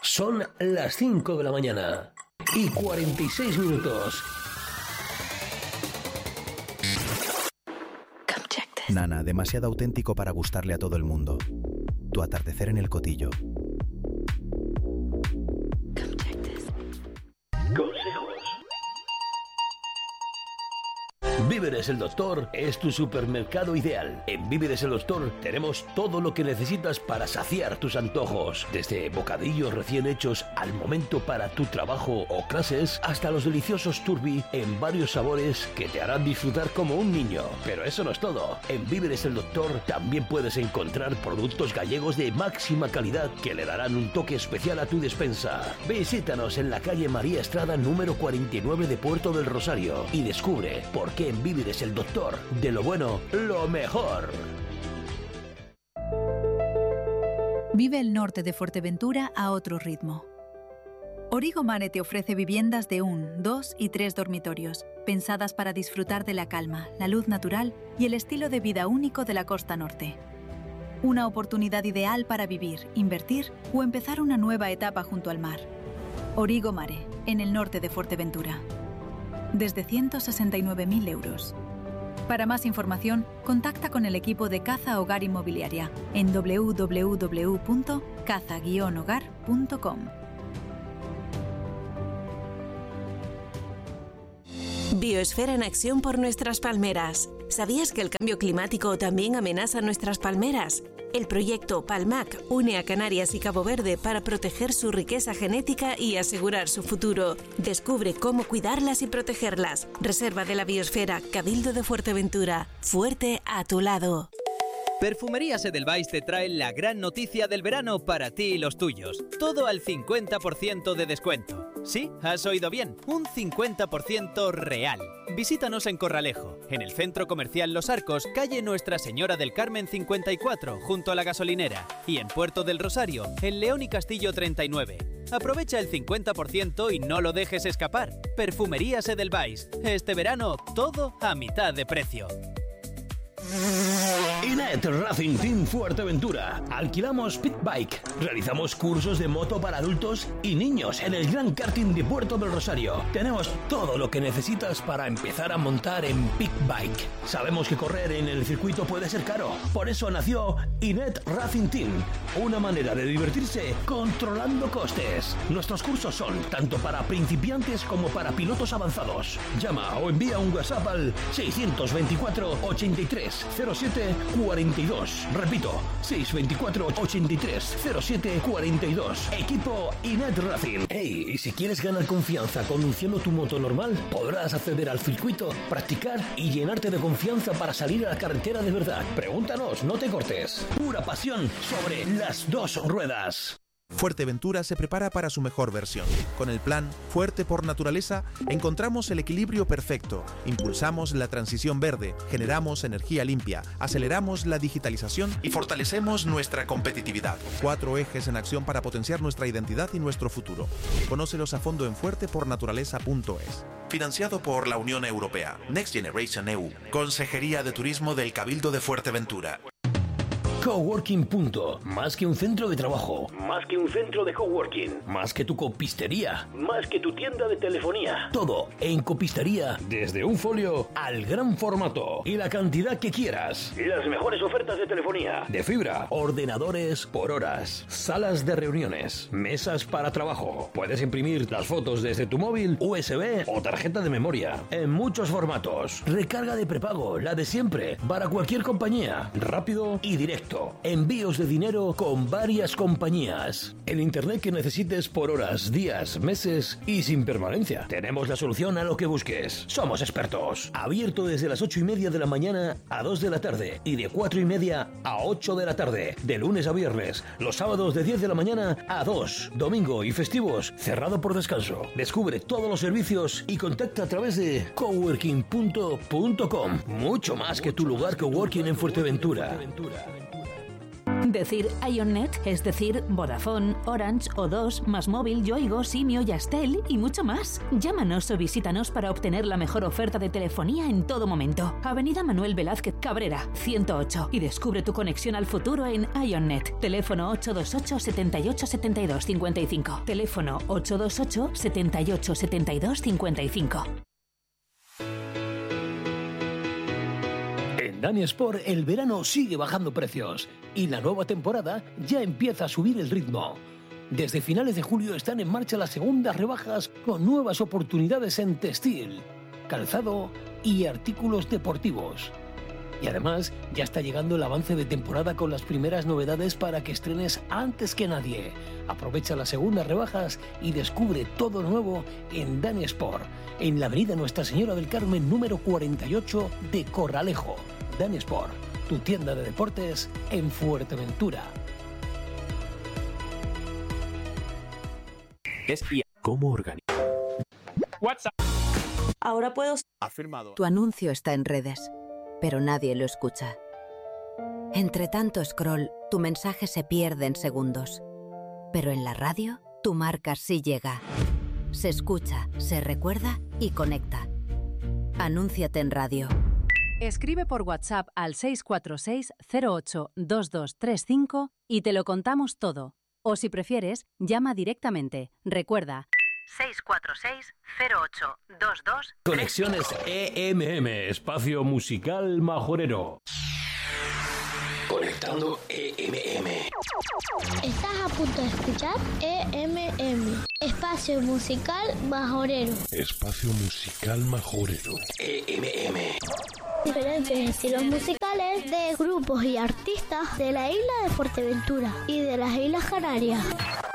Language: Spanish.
Son las 5 de la mañana y 46 minutos. Nana, demasiado auténtico para gustarle a todo el mundo. Tu atardecer en el Cotillo. Víveres el Doctor es tu supermercado ideal. En Víveres el Doctor tenemos todo lo que necesitas para saciar tus antojos. Desde bocadillos recién hechos al momento para tu trabajo o clases, hasta los deliciosos turbi en varios sabores que te harán disfrutar como un niño. Pero eso no es todo. En Víveres el Doctor también puedes encontrar productos gallegos de máxima calidad que le darán un toque especial a tu despensa. Visítanos en la calle María Estrada número 49 de Puerto del Rosario y descubre por qué en Víveres el Doctor, de lo bueno, lo mejor. Vive el norte de Fuerteventura a otro ritmo. Origo Mare te ofrece viviendas de 1, 2 y 3 dormitorios, pensadas para disfrutar de la calma, la luz natural y el estilo de vida único de la costa norte. Una oportunidad ideal para vivir, invertir o empezar una nueva etapa junto al mar. Origo Mare, en el norte de Fuerteventura. Desde 169.000 euros. Para más información, contacta con el equipo de Caza Hogar Inmobiliaria en www.caza-hogar.com. Biosfera en acción por nuestras palmeras. ¿Sabías que el cambio climático también amenaza nuestras palmeras? El proyecto PALMAC une a Canarias y Cabo Verde para proteger su riqueza genética y asegurar su futuro. Descubre cómo cuidarlas y protegerlas. Reserva de la Biosfera, Cabildo de Fuerteventura. Fuerte a tu lado. Perfumerías Edelweiss te trae la gran noticia del verano para ti y los tuyos. Todo al 50% de descuento. Sí, has oído bien, un 50% real. Visítanos en Corralejo, en el Centro Comercial Los Arcos, calle Nuestra Señora del Carmen 54, junto a la gasolinera. Y en Puerto del Rosario, en León y Castillo 39. Aprovecha el 50% y no lo dejes escapar. Perfumerías Edelweiss. Este verano, todo a mitad de precio. Inet Racing Team Fuerteventura. Alquilamos Pit Bike. Realizamos cursos de moto para adultos y niños en el Gran Karting de Puerto del Rosario. Tenemos todo lo que necesitas para empezar a montar en Pit Bike. Sabemos que correr en el circuito puede ser caro. Por eso nació Inet Racing Team. Una manera de divertirse controlando costes. Nuestros cursos son tanto para principiantes como para pilotos avanzados. Llama o envía un WhatsApp al 624 83 07 42. Repito, 624 83 07 42. Equipo Inet Racing. Hey, y si quieres ganar confianza conduciendo tu moto normal, podrás acceder al circuito, practicar y llenarte de confianza para salir a la carretera de verdad. Pregúntanos, no te cortes. Pura pasión sobre las dos ruedas. Fuerteventura se prepara para su mejor versión. Con el plan Fuerte por Naturaleza encontramos el equilibrio perfecto, impulsamos la transición verde, generamos energía limpia, aceleramos la digitalización y fortalecemos nuestra competitividad. 4 ejes en acción para potenciar nuestra identidad y nuestro futuro. Conócelos a fondo en fuertepornaturaleza.es. Financiado por la Unión Europea, Next Generation EU, Consejería de Turismo del Cabildo de Fuerteventura. Coworking. Más que un centro de trabajo, más que un centro de coworking, más que tu copistería, más que tu tienda de telefonía. Todo en copistería, desde un folio al gran formato y la cantidad que quieras. Las mejores ofertas de telefonía, de fibra, ordenadores por horas, salas de reuniones, mesas para trabajo. Puedes imprimir las fotos desde tu móvil, USB o tarjeta de memoria en muchos formatos. Recarga de prepago, la de siempre, para cualquier compañía, rápido y directo. Envíos de dinero con varias compañías. El internet que necesites por horas, días, meses y sin permanencia. Tenemos la solución a lo que busques. Somos expertos. Abierto desde las 8:30 de la mañana a 2 de la tarde y de 4:30 a 8 de la tarde. De lunes a viernes. Los sábados de 10 de la mañana a 2. Domingo y festivos cerrado por descanso. Descubre todos los servicios y contacta a través de coworking.com. Mucho más que tu lugar coworking en Fuerteventura. Decir IONNET es decir Vodafone, Orange, O2, MásMóvil, Yoigo, Simio, Yastel y mucho más. Llámanos o visítanos para obtener la mejor oferta de telefonía en todo momento. Avenida Manuel Velázquez Cabrera, 108. Y descubre tu conexión al futuro en IONNET. Teléfono 828 78 72 55. Teléfono 828 78 72 55. En Dani Sport el verano sigue bajando precios y la nueva temporada ya empieza a subir el ritmo. Desde finales de julio están en marcha las segundas rebajas con nuevas oportunidades en textil, calzado y artículos deportivos. Y además ya está llegando el avance de temporada con las primeras novedades para que estrenes antes que nadie. Aprovecha las segundas rebajas y descubre todo nuevo en Dani Sport, en la avenida Nuestra Señora del Carmen número 48 de Corralejo. Dani Sport, tu tienda de deportes en Fuerteventura. ¿Cómo organizar? WhatsApp. Ahora puedo... Afirmado. Tu anuncio está en redes, pero nadie lo escucha. Entre tanto scroll, tu mensaje se pierde en segundos. Pero en la radio, tu marca sí llega. Se escucha, se recuerda y conecta. Anúnciate en radio. Escribe por WhatsApp al 646 08 2235 y te lo contamos todo. O si prefieres, llama directamente. Recuerda, 646 08 22. Conexiones EMM, espacio musical majorero. Conectando EMM. Estás a punto de escuchar EMM, espacio musical majorero. Espacio musical majorero. EMM. Diferentes estilos musicales de grupos y artistas de la isla de Fuerteventura y de las Islas Canarias.